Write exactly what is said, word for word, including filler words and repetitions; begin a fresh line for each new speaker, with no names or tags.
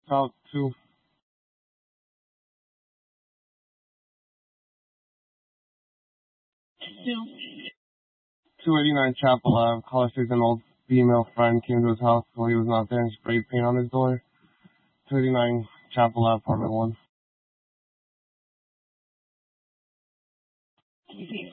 South two. two eighty-nine Chapel Ave. Caller says an old female friend came to his house while he was not there and sprayed paint on his door. two eighty-nine Chapel Ave, apartment one.